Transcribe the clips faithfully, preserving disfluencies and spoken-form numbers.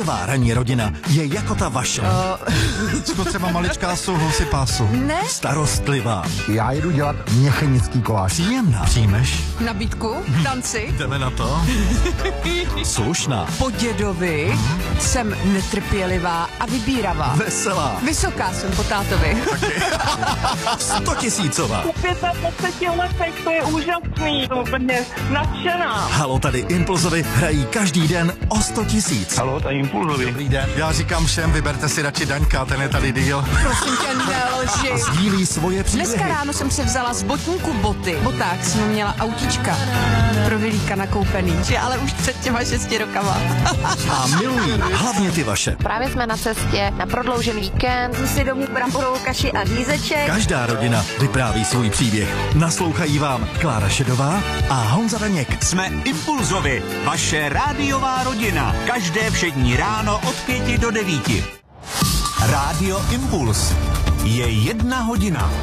Rádiová ranní rodina je jako ta vaše. Uh, Spotřeba maličká souhlasy pásu. Ne. Starostlivá. Já jedu dělat měchenický koláč. Příjemná. Přijmeš? Nabídku? Tanci? Jdeme na to? Slušná. Po dědovi jsem netrpělivá a vybíravá. Veselá. Vysoká jsem po tátovi. Stotisícová. Po pětadvaceti letech to je úžasný, to úplně nadšená. Halo, tady Impulzovi hrají každý den o sto tisíc. Halo, tady Impulzovi. Dobrý den. Já říkám všem, vyberte si radši Daňka, ten je tady díl. Prosím tě, nelži. Sdílí svoje příběhy. Dneska ráno jsem si vzala z botníku boty. Boták jsem měla autíčka. Pro Vilíka nakoupený. Že ale už před těma šesti rokama. A milují hlavně ty vaše. Právě jsme na cestě na prodloužený víkend. Jsem si domů bramborovou kaši a řízeček. Každá rodina vypráví svůj příběh. Naslouchají vám Klára Šedová a Honza Daněk. Jsme Impulzovi, vaše rádiová rodina. Každé všední ráno od pěti do devíti. Rádio Impuls. Je jedna hodina.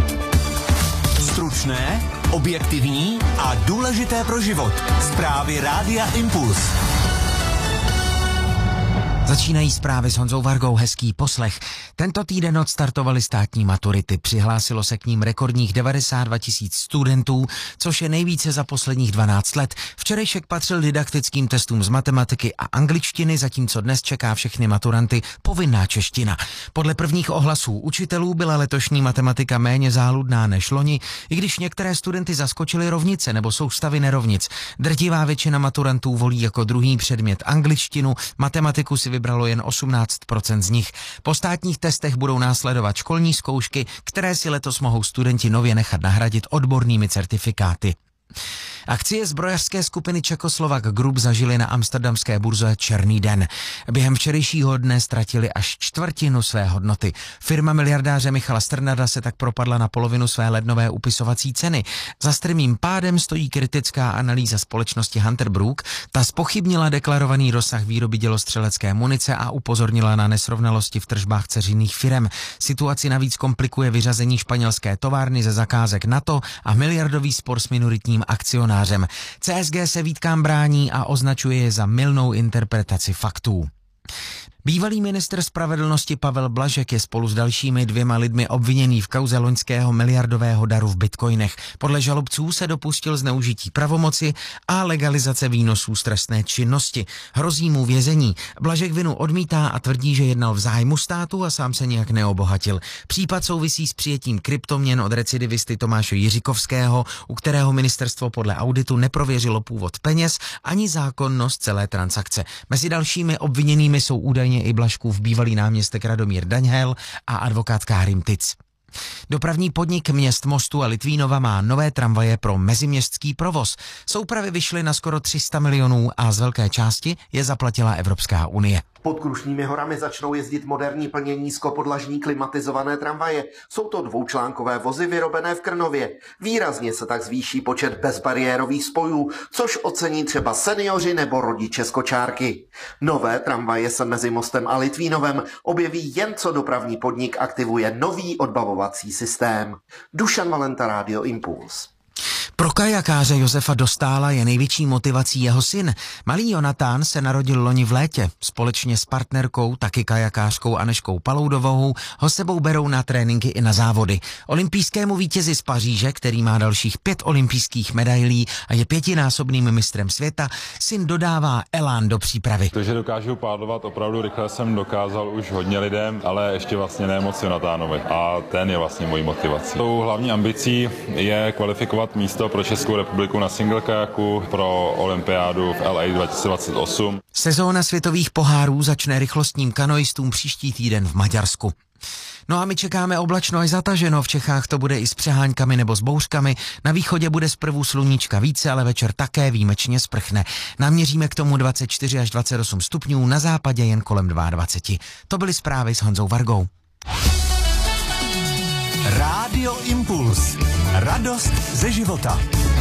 Stručné, objektivní a důležité pro život. Zprávy Rádia Impuls. Začínají zprávy s Honzou Vargou, hezký poslech. Tento týden odstartovaly státní maturity. Přihlásilo se k ním rekordních devadesát dva tisíc studentů, což je nejvíce za posledních dvanáct let. Včerejšek patřil didaktickým testům z matematiky a angličtiny, zatímco dnes čeká všechny maturanty povinná čeština. Podle prvních ohlasů učitelů byla letošní matematika méně záludná než loni, i když některé studenty zaskočily rovnice nebo soustavy nerovnic. Drtivá většina maturantů volí jako druhý předmět angličtinu, matematiku si vybralo jen osmnáct procent z nich. Po státních testech budou následovat školní zkoušky, které si letos mohou studenti nově nechat nahradit odbornými certifikáty. Akcie zbrojařské skupiny Czechoslovak Group zažily na amsterdamské burze černý den. Během včerejšího dne ztratili až čtvrtinu své hodnoty. Firma miliardáře Michala Strnada se tak propadla na polovinu své lednové upisovací ceny. Za strmým pádem stojí kritická analýza společnosti Hunter Brook. Ta zpochybnila deklarovaný rozsah výroby dělostřelecké munice a upozornila na nesrovnalosti v tržbách dceřinných firem. Situaci navíc komplikuje vyřazení španělské továrny ze zakázek NATO a miliardový spor s minoritním akcionářem. C S G se výtkám brání a označuje je za mylnou interpretaci faktů. Bývalý ministr spravedlnosti Pavel Blažek je spolu s dalšími dvěma lidmi obviněný v kauze loňského miliardového daru v bitcoinech. Podle žalobců se dopustil zneužití pravomoci a legalizace výnosů z trestné činnosti. Hrozí mu vězení. Blažek vinu odmítá a tvrdí, že jednal v zájmu státu a sám se nijak neobohatil. Případ souvisí s přijetím kryptoměn od recidivisty Tomáše Jiříkovského, u kterého ministerstvo podle auditu neprověřilo původ peněz ani zákonnost celé transakce. Mezi dalšími obviněnými jsou údajně i Blažkův bývalý náměstek Radomír Daňhel a advokát Karim Tic. Dopravní podnik měst Mostu a Litvínova má nové tramvaje pro meziměstský provoz. Soupravy vyšly na skoro tři sta milionů a z velké části je zaplatila Evropská unie. Pod Krušnými horami začnou jezdit moderní plně nízkopodlažní klimatizované tramvaje. Jsou to dvoučlánkové vozy vyrobené v Krnově. Výrazně se tak zvýší počet bezbariérových spojů, což ocení třeba seniori nebo rodiče z kočárky. Nové tramvaje se mezi Mostem a Litvínovem objeví jen co dopravní podnik aktivuje nový odbavovací systém. Dušan Valenta, Rádio Impuls. Pro kajakáře Josefa Dostála je největší motivací jeho syn. Malý Jonatán se narodil loni v létě. Společně s partnerkou, taky kajakářkou Aneškou Paloudovou, ho sebou berou na tréninky i na závody. Olympijskému vítězi z Paříže, který má dalších pět olympijských medailí a je pětinásobným mistrem světa, syn dodává elán do přípravy. To, že dokážu pádlovat opravdu rychle, jsem dokázal už hodně lidem, ale ještě vlastně ne moc Jonatánovi. A ten je vlastně mojí motivací. Tou hlavní ambicí je kvalifikovat místo pro Českou republiku na single kajaku pro olympiádu v L A dva tisíce dvacet osm. Sezóna světových pohárů začne rychlostním kanoistům příští týden v Maďarsku. No a my čekáme oblačno až zataženo, v Čechách to bude i s přeháňkami nebo s bouřkami, na východě bude zprvu sluníčka více, ale večer také výjimečně sprchne. Naměříme k tomu dvacet čtyři až dvacet osm stupňů, na západě jen kolem dvacet dva. To byly zprávy s Honzou Vargou. Rádio Impuls. Radost ze života.